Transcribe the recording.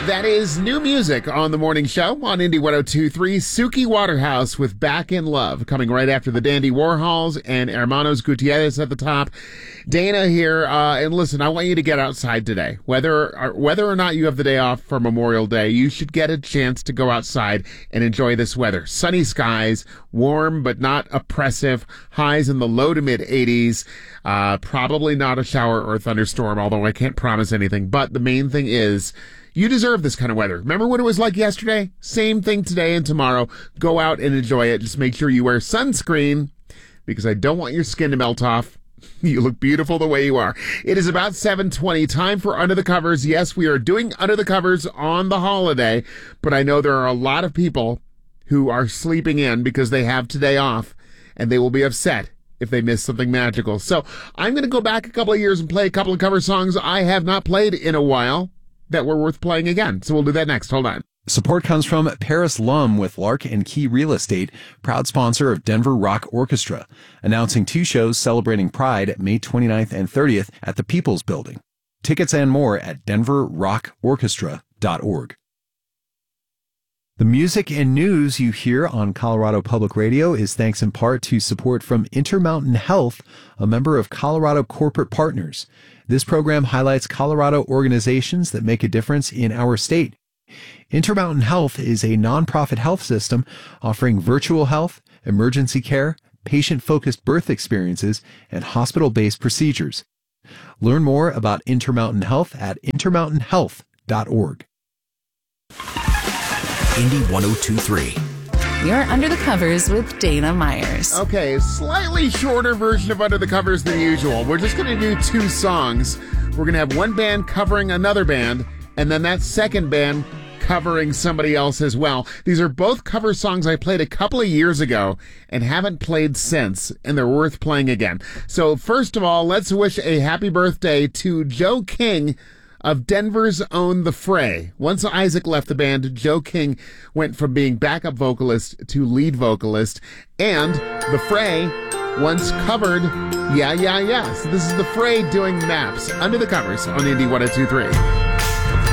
That is new music on the morning show on Indy 102.3. Suki Waterhouse with Back in Love, coming right after the Dandy Warhols and Hermanos Gutierrez at the top. Dana here, and listen, I want you to get outside today. Whether or not you have the day off for Memorial Day, you should get a chance to go outside and enjoy this weather. Sunny skies, warm but not oppressive, highs in the low to mid 80s. Probably not a shower or a thunderstorm, although I can't promise anything. But the main thing is, you deserve this kind of weather. Remember what it was like yesterday? Same thing today and tomorrow. Go out and enjoy it. Just make sure you wear sunscreen, because I don't want your skin to melt off. You look beautiful the way you are. It is about 7:20. Time for Under the Covers. Yes, we are doing Under the Covers on the holiday, but I know there are a lot of people who are sleeping in because they have today off, and they will be upset if they miss something magical. So I'm going to go back a couple of years and play a couple of cover songs I have not played in a while that were worth playing again. So we'll do that next. Hold on. Support comes from Paris Lum with Lark and Key Real Estate, proud sponsor of Denver Rock Orchestra, announcing 2 shows celebrating Pride May 29th and 30th at the People's Building. Tickets and more at denverrockorchestra.org. The music and news you hear on Colorado Public Radio is thanks in part to support from Intermountain Health, a member of Colorado Corporate Partners. This program highlights Colorado organizations that make a difference in our state. Intermountain Health is a nonprofit health system offering virtual health, emergency care, patient-focused birth experiences, and hospital-based procedures. Learn more about Intermountain Health at intermountainhealth.org. Indy 102.3. You're Under the Covers with Dana Myers. Okay, slightly shorter version of Under the Covers than usual. We're just going to do 2 songs. We're going to have one band covering another band, and then that second band covering somebody else as well. These are both cover songs I played a couple of years ago and haven't played since, and they're worth playing again. So first of all, let's wish a happy birthday to Joe King of Denver's own The Fray. Once Isaac left the band, Joe King went from being backup vocalist to lead vocalist, and The Fray once covered Yeah, Yeah, Yeah. So this is The Fray doing Maps, Under the Covers on Indy 102.3.